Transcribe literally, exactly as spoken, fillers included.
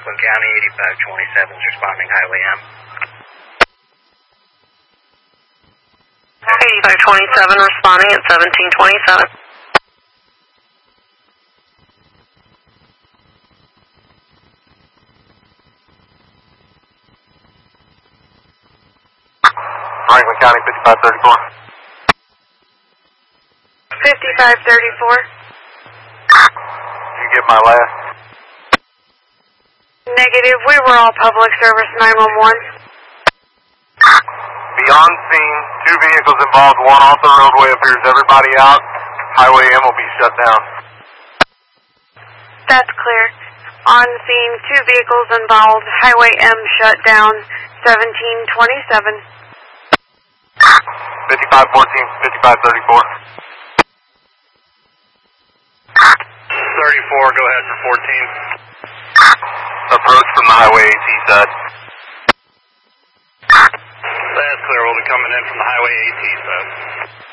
Franklin County, eighty-five twenty-seven is responding, Highway M. eighty-five twenty-seven responding at seventeen twenty-seven. Franklin County, fifty-five thirty-four. fifty-five thirty-four. Did you get my last? Negative, we were all public service nine one one. Beyond scene, two vehicles involved, one off the roadway appears. Everybody out. Highway M will be shut down. That's clear. On scene, two vehicles involved, Highway M shut down, seventeen twenty-seven. fifty-five fourteen, fifty-five thirty-four. thirty-four, go ahead for fourteen. Approach from the Highway AT side. That's clear, we'll be coming in from the Highway AT side.